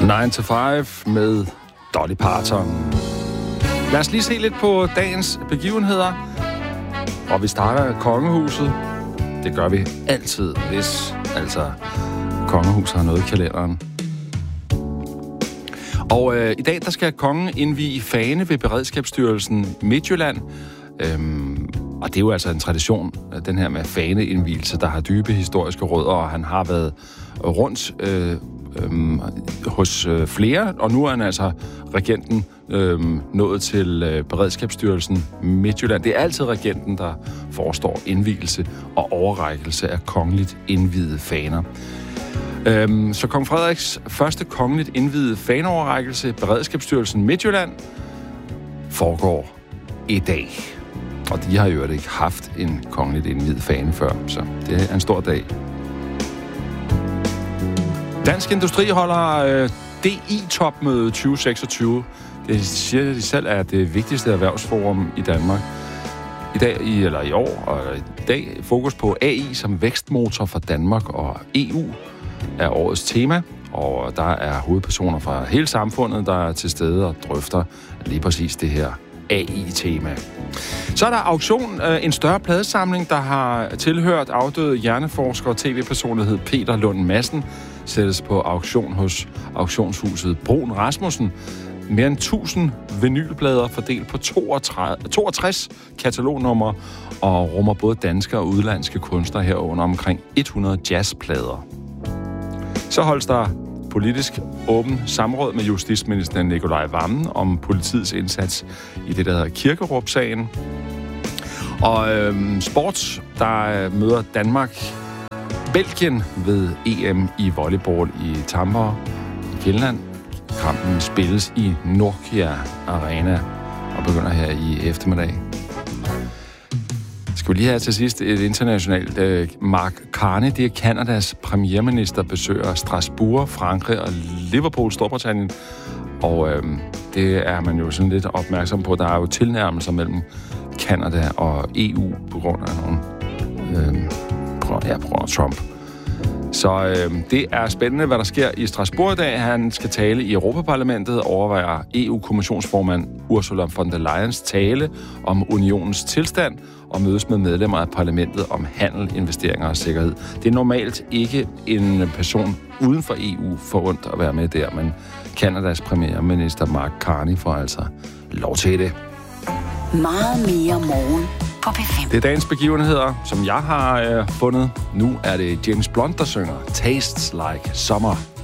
9 to 5 med Dolly Parton. Lad os lige se lidt på dagens begivenheder. Og vi starter kongehuset. Det gør vi altid, hvis altså kongehuset har noget i kalenderen. Og i dag der skal kongen indvie Fane ved Beredskabsstyrelsen Midtjylland. Og det er jo altså en tradition, den her med faneindvielse, der har dybe historiske rødder, og han har været rundt hos flere, og nu er han altså regenten nået til Beredskabsstyrelsen Midtjylland. Det er altid regenten, der forestår indvielse og overrækkelse af kongeligt indviede faner. Så kong Frederiks første kongeligt indviede faneoverrækkelse, Beredskabsstyrelsen Midtjylland, foregår i dag. Og de har jo ikke haft en kongeligt indviet fane før, så det er en stor dag. Dansk Industri holder DI-topmøde 2026. Det siger de selv er det vigtigste erhvervsforum i Danmark. I dag fokus på AI som vækstmotor for Danmark, og EU er årets tema. Og der er hovedpersoner fra hele samfundet, der er til stede og drøfter lige præcis det her AI-tema. Så er der auktion, en større pladesamling, der har tilhørt afdøde hjerneforsker og tv-personlighed Peter Lund Madsen, sættes på auktion hos auktionshuset Brun Rasmussen. Mere end 1000 vinylplader fordelt på 62 katalognumre og rummer både danske og udlandske kunstnere herunder omkring 100 jazzplader. Så holdes der politisk åben samråd med justitsminister Nicolai Wammen om politiets indsats i det, der hedder Kirkerup-sagen. Og sports, der møder Danmark Belgien ved EM i volleyball i Tampere i Finland. Kampen spilles i Nokia Arena og begynder her i eftermiddag. Skal vi lige have til sidst et internationalt. Mark Carney, det er Kanadas premierminister, besøger Strasbourg, Frankrig og Liverpool, Storbritannien. Og det er man jo sådan lidt opmærksom på. Der er jo tilnærmelser mellem Kanada og EU på grund af nogle på grund af Trump. Så det er spændende, hvad der sker i Strasbourg i dag. Han skal tale i Europaparlamentet, overvejer EU-kommissionsformand Ursula von der Leyens tale om unionens tilstand og mødes med medlemmer af parlamentet om handel, investeringer og sikkerhed. Det er normalt ikke en person uden for EU forundt at være med der, men Kanadas premierminister Mark Carney får altså lov til det. Meget mere morgen på P5. Det er dagens begivenheder, som jeg har fundet. Nu er det James Blunt, der synger Tastes Like Summer.